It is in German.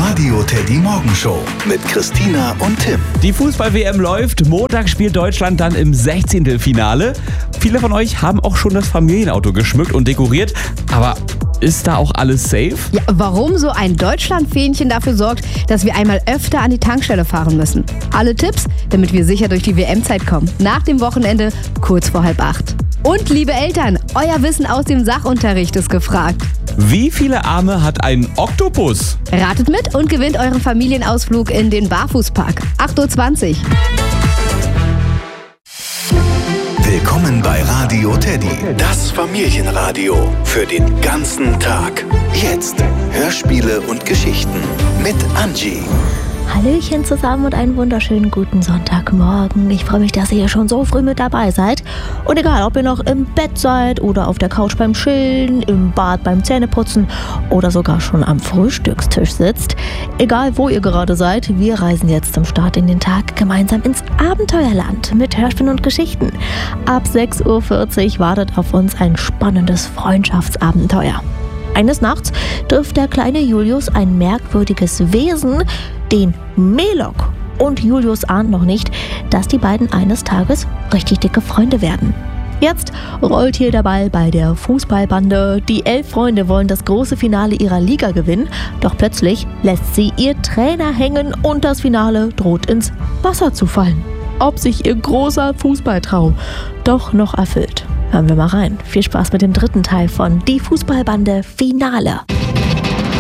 Radio Teddy Morgenshow mit Christina und Tim. Die Fußball-WM läuft. Montag spielt Deutschland dann im 16. Finale. Viele von euch haben auch schon das Familienauto geschmückt und dekoriert. Aber ist da auch alles safe? Ja, warum so ein Deutschland-Fähnchen dafür sorgt, dass wir einmal öfter an die Tankstelle fahren müssen. Alle Tipps, damit wir sicher durch die WM-Zeit kommen. Nach dem Wochenende, kurz vor 7:30. Und liebe Eltern, euer Wissen aus dem Sachunterricht ist gefragt. Wie viele Arme hat ein Oktopus? Ratet mit und gewinnt euren Familienausflug in den Barfußpark. 8:20 Uhr. Willkommen bei Radio Teddy, das Familienradio für den ganzen Tag. Jetzt Hörspiele und Geschichten mit Angie. Hallöchen zusammen und einen wunderschönen guten Sonntagmorgen. Ich freue mich, dass ihr hier schon so früh mit dabei seid. Und egal, ob ihr noch im Bett seid oder auf der Couch beim Chillen, im Bad beim Zähneputzen oder sogar schon am Frühstückstisch sitzt. Egal, wo ihr gerade seid, wir reisen jetzt zum Start in den Tag gemeinsam ins Abenteuerland mit Hörspielen und Geschichten. Ab 6:40 Uhr wartet auf uns ein spannendes Freundschaftsabenteuer. Eines Nachts trifft der kleine Julius ein merkwürdiges Wesen, den Melok. Und Julius ahnt noch nicht, dass die beiden eines Tages richtig dicke Freunde werden. Jetzt rollt hier der Ball bei der Fußballbande. Die 11 Freunde wollen das große Finale ihrer Liga gewinnen, doch plötzlich lässt sie ihr Trainer hängen und das Finale droht ins Wasser zu fallen. Ob sich ihr großer Fußballtraum doch noch erfüllt. Hören wir mal rein. Viel Spaß mit dem dritten Teil von Die Fußballbande Finale.